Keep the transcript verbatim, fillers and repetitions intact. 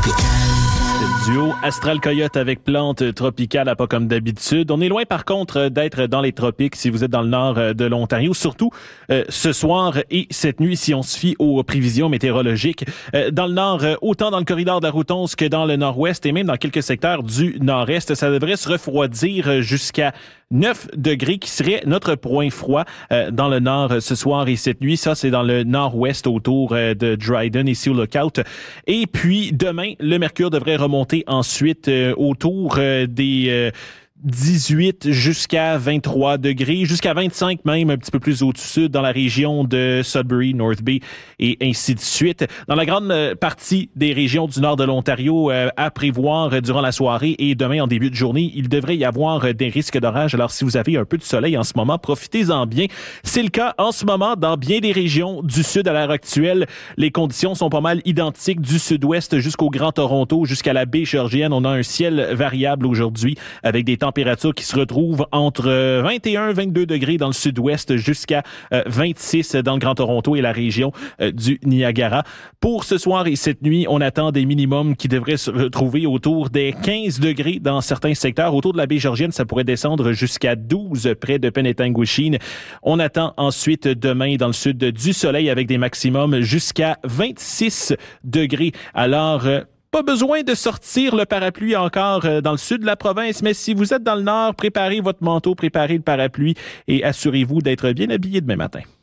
Duo Astral Coyote avec Plante Tropicale, pas comme d'habitude. On est loin par contre d'être dans les tropiques si vous êtes dans le nord de l'Ontario, surtout euh, ce soir et cette nuit si on se fie aux prévisions météorologiques. Euh, dans le nord, autant dans le corridor de la route onze que dans le nord-ouest et même dans quelques secteurs du nord-est, ça devrait se refroidir jusqu'à neuf degrés qui serait notre point froid euh, dans le nord ce soir et cette nuit. Ça, c'est dans le nord-ouest autour euh, de Dryden, ici au Lookout. Et puis, demain, le mercure devrait remonter ensuite euh, autour euh, des... Euh, dix-huit jusqu'à vingt-trois degrés, jusqu'à vingt-cinq même, un petit peu plus au-dessus dans la région de Sudbury, North Bay et ainsi de suite. Dans la grande partie des régions du nord de l'Ontario, euh, à prévoir durant la soirée et demain en début de journée, il devrait y avoir des risques d'orage. Alors si vous avez un peu de soleil en ce moment, profitez-en bien. C'est le cas en ce moment dans bien des régions du sud à l'heure actuelle. Les conditions sont pas mal identiques du sud-ouest jusqu'au Grand Toronto, jusqu'à la baie Georgienne. On a un ciel variable aujourd'hui avec des températures qui se retrouvent entre vingt et un à vingt-deux degrés dans le sud-ouest jusqu'à vingt-six dans le Grand Toronto et la région du Niagara. Pour ce soir et cette nuit, on attend des minimums qui devraient se retrouver autour des quinze degrés dans certains secteurs. Autour de la baie Georgienne, ça pourrait descendre jusqu'à douze près de Penetanguishene. On attend ensuite demain dans le sud du soleil avec des maximums jusqu'à vingt-six degrés. Alors, pas besoin de sortir le parapluie encore dans le sud de la province, mais si vous êtes dans le nord, préparez votre manteau, préparez le parapluie et assurez-vous d'être bien habillé demain matin.